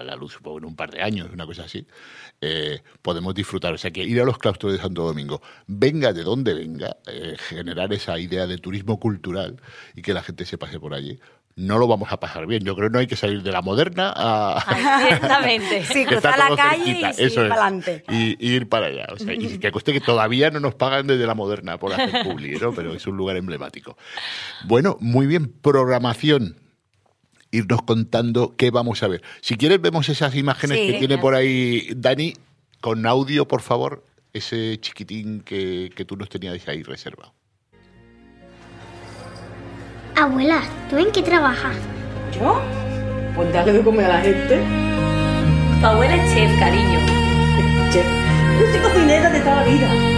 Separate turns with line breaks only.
la luz, supongo, en un par de años, una cosa así, podemos disfrutar. O sea, que ir a los claustros de Santo Domingo, venga de donde venga, generar esa idea de turismo cultural y que la gente se pase por allí. No lo vamos a pasar bien. Yo creo que no hay que salir de la Moderna
Exactamente.
Sí, cruzar la calle
cerquita.
y seguir para adelante.
Y ir para allá. O sea, y que cueste que todavía no nos pagan desde la Moderna por hacer publi, ¿no? Pero es un lugar emblemático. Bueno, muy bien. Programación. Irnos contando qué vamos a ver. Si quieres, vemos esas imágenes que tiene por ahí Dani, con audio, por favor, ese chiquitín que tú nos tenías ahí reservado.
Abuela, ¿tú en qué trabajas?
¿Yo? Pues darle de comer a la gente.
Tu abuela es chef, cariño.
Chef. Yo soy cocinera de toda la vida.